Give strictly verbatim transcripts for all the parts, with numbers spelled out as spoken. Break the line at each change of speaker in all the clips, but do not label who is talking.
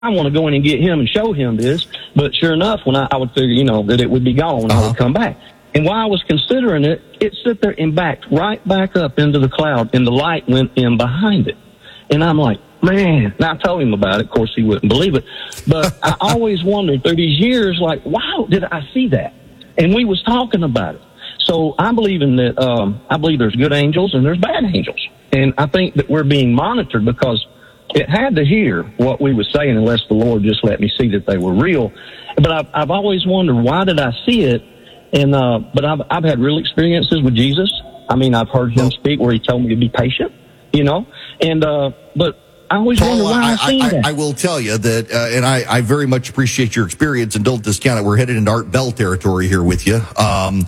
I want to go in and get him and show him this. But sure enough, when I, I would figure, you know, that it would be gone, uh-huh. I would come back. And while I was considering it, it sit there and backed right back up into the cloud, and the light went in behind it. And I'm like, man, and I told him about it. Of course, he wouldn't believe it. But I always wondered through these years, like, wow, did I see that? And we was talking about it. So I believe in that. Um, I believe there's good angels and there's bad angels. And I think that we're being monitored because it had to hear what we were saying unless the Lord just let me see that they were real. But I've, I've always wondered, why did I see it? And, uh, but I've, I've had real experiences with Jesus. I mean, I've heard him speak where he told me to be patient, you know, and, uh, but I always
Paul,
wonder why I, I seen
I,
that.
I will tell you that, uh, and I, I very much appreciate your experience and don't discount it. We're headed into Art Bell territory here with you. Um,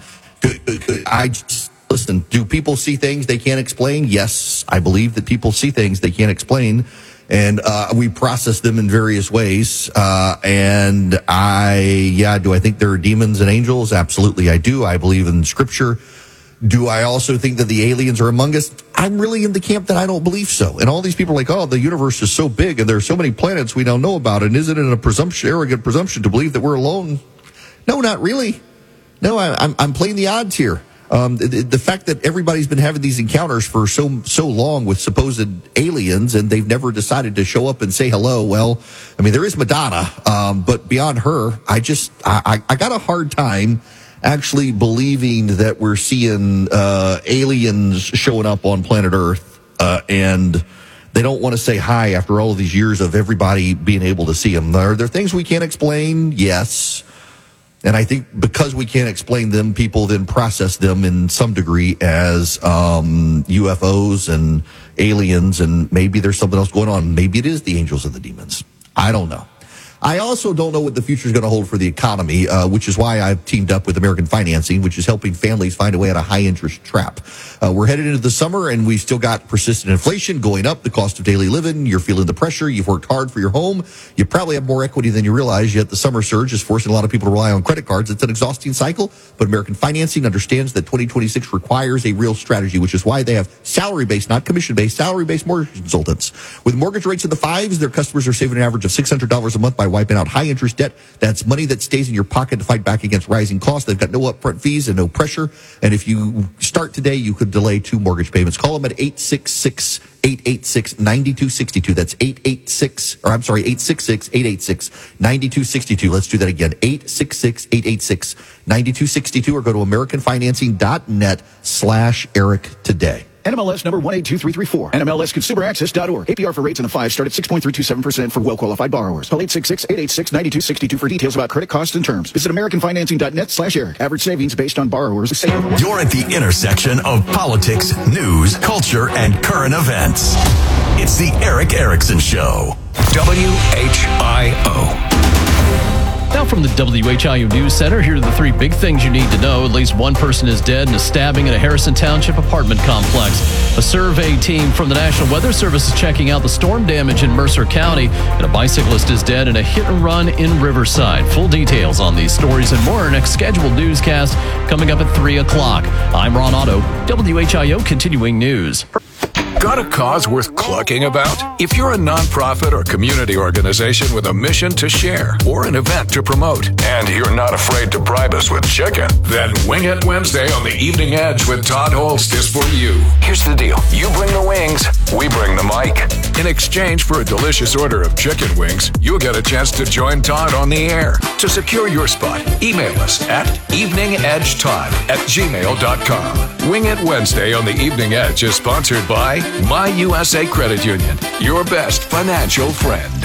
I just, listen, do people see things they can't explain? Yes, I believe that people see things they can't explain. And, uh, we process them in various ways. Uh, and I, yeah, do I think there are demons and angels? Absolutely, I do. I believe in scripture. Do I also think that the aliens are among us? I'm really in the camp that I don't believe so. And all these people are like, oh, the universe is so big and there are so many planets we don't know about. And isn't it a presumption, arrogant presumption to believe that we're alone? No, not really. No, I, I'm, I'm playing the odds here. Um, the, the fact that everybody's been having these encounters for so so long with supposed aliens and they've never decided to show up and say hello. Well, I mean, there is Madonna, um, but beyond her, I just I, I got a hard time actually believing that we're seeing uh, aliens showing up on planet Earth, uh, and they don't want to say hi after all of these years of everybody being able to see them. Are there things we can't explain? Yes. And I think because we can't explain them, people then process them in some degree as um, U F Os and aliens, and maybe there's something else going on. Maybe it is the angels and the demons. I don't know. I also don't know what the future is going to hold for the economy, uh, which is why I've teamed up with American Financing, which is helping families find a way out of high-interest trap. Uh, we're headed into the summer, and we've still got persistent inflation going up, the cost of daily living. You're feeling the pressure. You've worked hard for your home. You probably have more equity than you realize, yet the summer surge is forcing a lot of people to rely on credit cards. It's an exhausting cycle, but American Financing understands that twenty twenty-six requires a real strategy, which is why they have salary-based, not commission-based, salary-based mortgage consultants. With mortgage rates in the fives, their customers are saving an average of six hundred dollars a month by wiping out high interest debt. That's money that stays in your pocket to fight back against rising costs. They've got no upfront fees and no pressure. And if you start today, you could delay two mortgage payments. Call them at eight six six, eight eight six, nine two six two. That's eight eight six, or I'm sorry, eight six six, eight eight six, nine two six two. Let's do that again. eight six six, eight eight six, nine two six two, or go to americanfinancing.net slash Eric today.
N M L S number one eight two three three four. N M L S consumer access dot org. A P R for rates in the five start at six point three two seven percent for well-qualified borrowers. Call eight six six, eight eight six, nine two six two for details about credit costs and terms. Visit americanfinancing.net slash Eric. Average savings based on borrowers. Save.
You're at the intersection of politics, news, culture, and current events. It's the Eric Erickson Show. W H I O.
Now from the W H I O News Center, here are the three big things you need to know. At least one person is dead in a stabbing at a Harrison Township apartment complex. A survey team from the National Weather Service is checking out the storm damage in Mercer County. And a bicyclist is dead in a hit and run in Riverside. Full details on these stories and more in a scheduled newscast coming up at three o'clock. I'm Ron Otto, W H I O Continuing News.
Got a cause worth clucking about? If you're a nonprofit or community organization with a mission to share or an event to promote, and you're not afraid to bribe us with chicken, then Wing It Wednesday on the Evening Edge with Todd Holst is for you. Here's the deal. You bring the wings, we bring the mic. In exchange for a delicious order of chicken wings, you'll get a chance to join Todd on the air. To secure your spot, email us at eveningedgetodd at gmail dot com. Wing It Wednesday on the Evening Edge is sponsored by My U S A Credit Union, your best financial friend.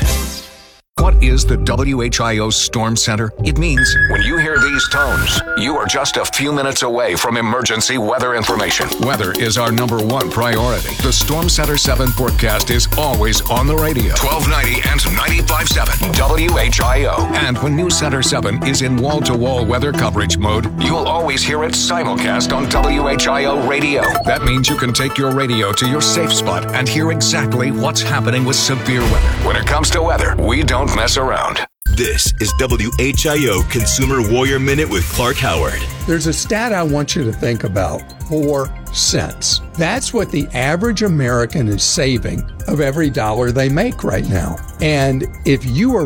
What is the W H I O Storm Center? It means when you hear these tones, you are just a few minutes away from emergency weather information. Weather is our number one priority. The Storm Center seven forecast is always on the radio. twelve ninety and ninety-five point seven W H I O. And when News Center seven is in wall-to-wall weather coverage mode, you'll always hear it simulcast on W H I O radio. That means you can take your radio to your safe spot and hear exactly what's happening with severe weather. When it comes to weather, we don't mess around.
This is W H I O Consumer Warrior Minute with Clark Howard.
There's a stat I want you to think about. Four cents. That's what the average American is saving of every dollar they make right now. And if you are